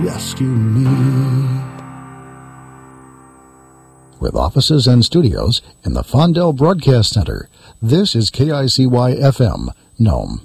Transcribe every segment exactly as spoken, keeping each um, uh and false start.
rescue me. With offices and studios in the Fondell Broadcast Center, this is K I C Y F M, Nome.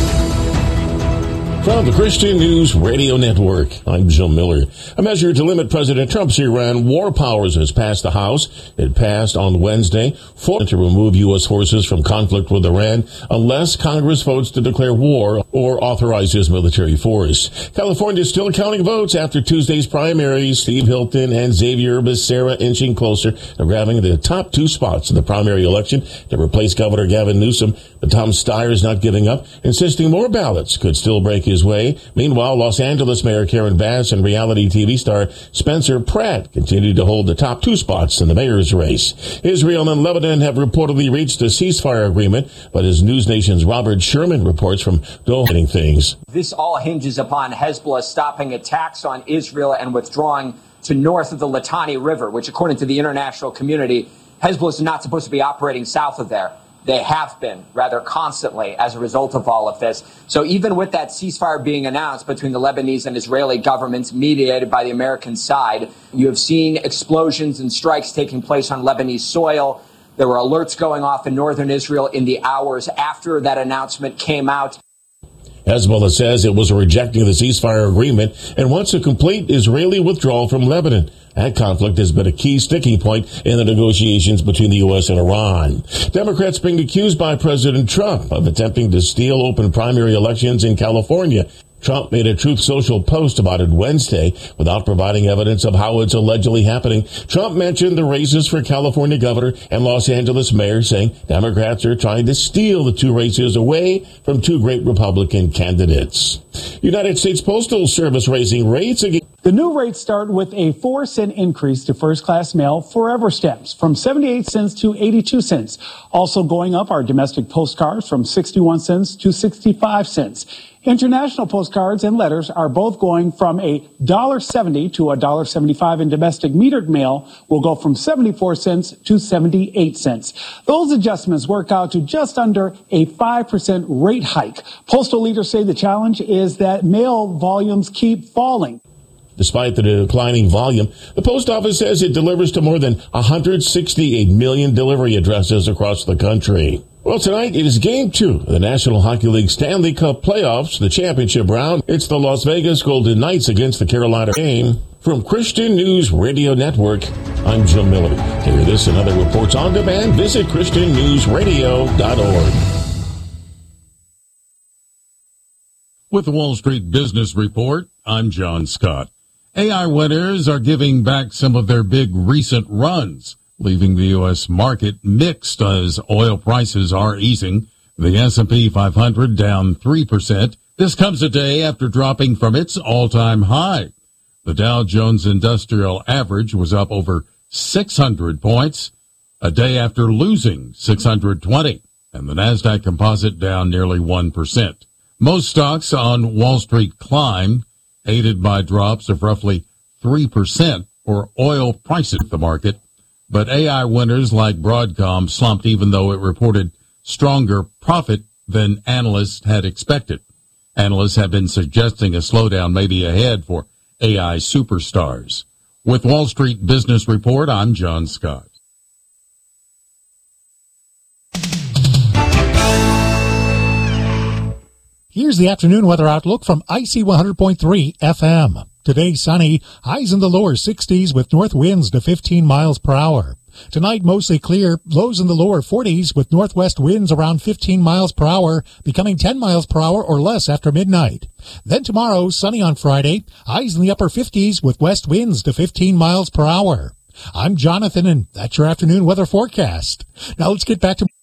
From the Christian News Radio Network, I'm Joe Miller. A measure to limit President Trump's Iran war powers has passed the House. It passed on Wednesday for to remove U S forces from conflict with Iran unless Congress votes to declare war or authorizes military force. California is still counting votes after Tuesday's primaries. Steve Hilton and Xavier Becerra inching closer to grabbing the top two spots in the primary election to replace Governor Gavin Newsom. But Tom Steyer is not giving up, insisting more ballots could still break his way. Meanwhile, Los Angeles Mayor Karen Bass and reality T V star Spencer Pratt continue to hold the top two spots in the mayor's race. Israel and Lebanon have reportedly reached a ceasefire agreement, but as News Nation's Robert Sherman reports from Doha things. This all hinges upon Hezbollah stopping attacks on Israel and withdrawing to north of the Litani River, which, according to the international community, Hezbollah is not supposed to be operating south of there. They have been, rather constantly, as a result of all of this. So even with that ceasefire being announced between the Lebanese and Israeli governments, mediated by the American side, you have seen explosions and strikes taking place on Lebanese soil. There were alerts going off in northern Israel in the hours after that announcement came out. Hezbollah says it was rejecting the ceasefire agreement and wants a complete Israeli withdrawal from Lebanon. That conflict has been a key sticking point in the negotiations between the U S and Iran. Democrats being accused by President Trump of attempting to steal open primary elections in California. Trump made a Truth Social post about it Wednesday without providing evidence of how it's allegedly happening. Trump mentioned the races for California governor and Los Angeles mayor, saying Democrats are trying to steal the two races away from two great Republican candidates. United States Postal Service raising rates again. The new rates start with a four cent increase to first-class mail forever stamps from seventy-eight cents to eighty-two cents. Also going up are domestic postcards from sixty-one cents to sixty-five cents. International postcards and letters are both going from a one dollar seventy to one dollar seventy-five, and domestic metered mail will go from seventy-four cents to seventy-eight cents. Those adjustments work out to just under a five percent rate hike. Postal leaders say the challenge is that mail volumes keep falling. Despite the declining volume, the post office says it delivers to more than one hundred sixty-eight million delivery addresses across the country. Well, tonight it is Game two of the National Hockey League Stanley Cup playoffs, the championship round. It's the Las Vegas Golden Knights against the Carolina Game. From Christian News Radio Network, I'm Joe Miller. To hear this and other reports on demand, visit Christian News Radio dot org. With the Wall Street Business Report, I'm John Scott. A I winners are giving back some of their big recent runs, leaving the U S market mixed as oil prices are easing. The S and P five hundred down three percent. This comes a day after dropping from its all-time high. The Dow Jones Industrial Average was up over six hundred points, a day after losing six hundred twenty, and the Nasdaq Composite down nearly one percent. Most stocks on Wall Street climbed, aided by drops of roughly three percent for oil prices at the market. But A I winners like Broadcom slumped even though it reported stronger profit than analysts had expected. Analysts have been suggesting a slowdown may be ahead for A I superstars. With Wall Street Business Report, I'm John Scott. Here's the afternoon weather outlook from I C one hundred point three F M. Today, sunny, highs in the lower sixties with north winds to fifteen miles per hour. Tonight, mostly clear, lows in the lower forties with northwest winds around fifteen miles per hour, becoming ten miles per hour or less after midnight. Then tomorrow, sunny on Friday, highs in the upper fifties with west winds to fifteen miles per hour. I'm Jonathan, and that's your afternoon weather forecast. Now let's get back to